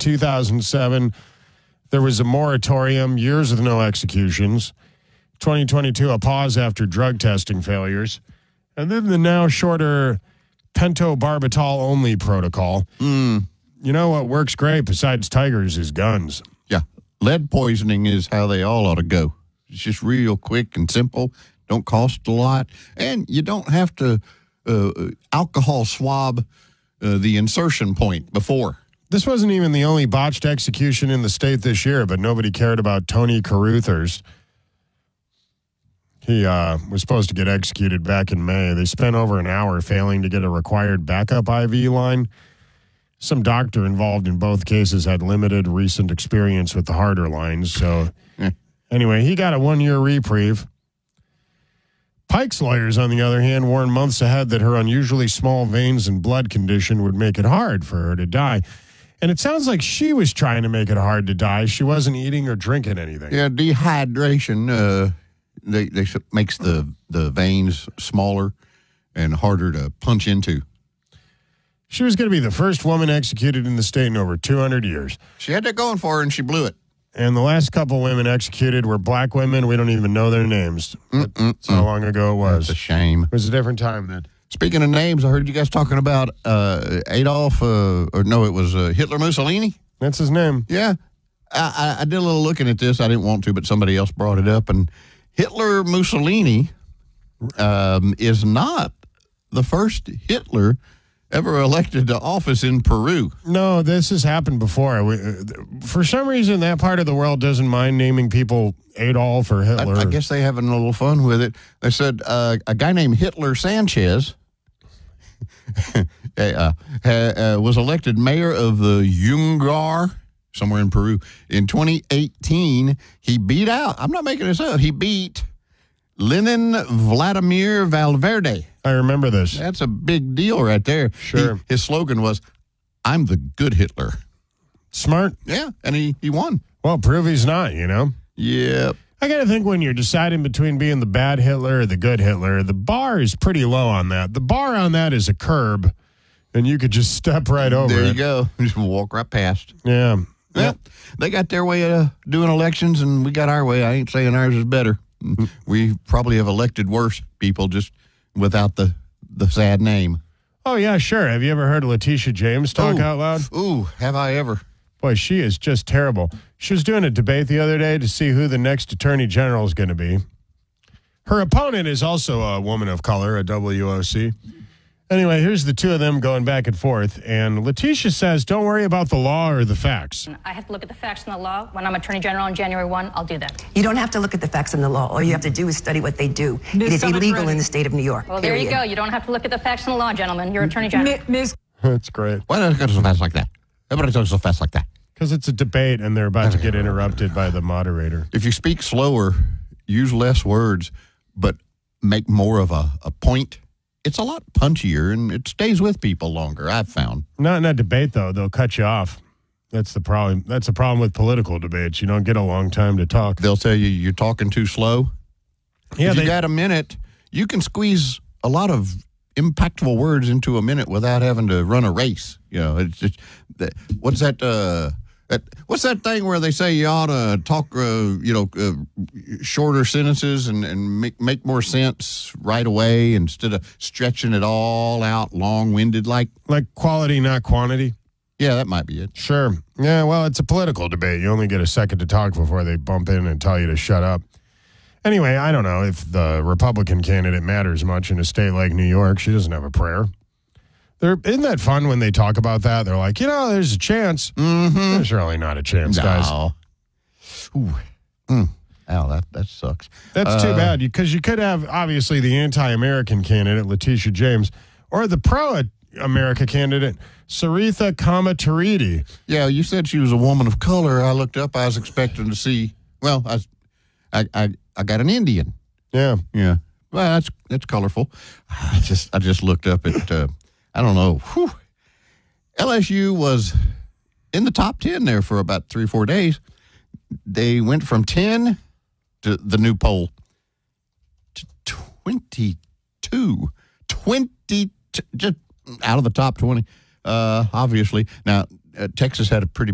2007, there was a moratorium, years with no executions. 2022, a pause after drug testing failures. And then the now shorter pentobarbital-only protocol. You know what works great besides tigers is guns. Yeah. Lead poisoning is how they all ought to go. It's just real quick and simple. Don't cost a lot. And you don't have to alcohol swab the insertion point before. This wasn't even the only botched execution in the state this year, but nobody cared about Tony Caruthers. He was supposed to get executed back in May. They spent over an hour failing to get a required backup IV line. Some doctor involved in both cases had limited recent experience with the harder lines. So anyway, he got a 1-year reprieve. Pike's lawyers, on the other hand, warned months ahead that her unusually small veins and blood condition would make it hard for her to die. And it sounds like she was trying to make it hard to die. She wasn't eating or drinking anything. Yeah, dehydration they makes the veins smaller and harder to punch into. She was going to be the first woman executed in the state in over 200 years. She had that going for her, and she blew it. And the last couple women executed were black women. We don't even know their names. That's how long ago it was. That's a shame. It was a different time then. Speaking of names, I heard you guys talking about Adolf, it was Hitler Mussolini. That's his name. Yeah. I did a little looking at this. I didn't want to, but somebody else brought it up. And Hitler Mussolini is not the first Hitler ever elected to office in Peru. No, this has happened before. For some reason, that part of the world doesn't mind naming people Adolf or Hitler. I guess they having a little fun with it. They said a guy named Hitler Sanchez was elected mayor of the Yungar, somewhere in Peru, in 2018. He beat out, I'm not making this up, he beat Lenin Vladimir Valverde. I remember this. That's a big deal right there. Sure. His slogan was, "I'm the good Hitler." Smart. Yeah, and he won. Well, prove he's not, you know? Yep. I got to think when you're deciding between being the bad Hitler or the good Hitler, the bar is pretty low on that. The bar on that is a curb, and you could just step right over it. There you go. Just walk right past. Yeah. Well, they got their way of doing elections, and we got our way. I ain't saying ours is better. We probably have elected worse people just without the sad name. Oh, yeah, sure. Have you ever heard Letitia James talk out loud? Ooh, have I ever. Boy, she is just terrible. She was doing a debate the other day to see who the next attorney general is going to be. Her opponent is also a woman of color, a WOC. Anyway, here's the two of them going back and forth. And Letitia says, don't worry about the law or the facts. I have to look at the facts and the law. When I'm Attorney General on January 1, I'll do that. You don't have to look at the facts and the law. All you have to do is study what they do. It is illegal in the state of New York. Well, there you go. You don't have to look at the facts and the law, gentlemen. You're Attorney General. That's great. Why don't I go so fast like that? Everybody talks so fast like that. Because it's a debate and they're about to get interrupted by the moderator. If you speak slower, use less words, but make more of a point, it's a lot punchier and it stays with people longer, I've found. Not in a debate, though. They'll cut you off. That's the problem. That's the problem with political debates. You don't get a long time to talk. They'll tell you you're talking too slow. Yeah, if you got a minute, you can squeeze a lot of impactful words into a minute without having to run a race. You know, it's just, what's that thing where they say you ought to talk, shorter sentences and make more sense right away instead of stretching it all out long-winded like quality, not quantity? Yeah, that might be it. Sure. Yeah, well, it's a political debate. You only get a second to talk before they bump in and tell you to shut up. Anyway, I don't know if the Republican candidate matters much in a state like New York. She doesn't have a prayer. Isn't that fun when they talk about that? They're like, there's a chance. Mm-hmm. There's really not a chance, guys. Ooh. Ow, that sucks. That's too bad, because you could have, obviously, the anti-American candidate, Letitia James, or the pro-America candidate, Saritha Kamataridi. Yeah, you said she was a woman of color. I looked up. I was expecting to see, well, I got an Indian. Yeah. Yeah. Well, that's colorful. I just looked up at, I don't know. Whew. LSU was in the top 10 there for about 3 or 4 days. They went from 10 to the new poll to 22. 22, just out of the top 20, obviously. Now, Texas had a pretty